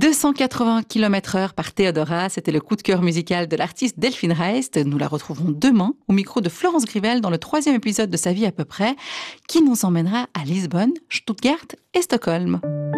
280 km/h par Theodora, c'était le coup de cœur musical de l'artiste Delphine Reist. Nous la retrouvons demain au micro de Florence Grivel dans le 3e épisode de Sa vie à peu près, qui nous emmènera à Lisbonne, Stuttgart et Stockholm.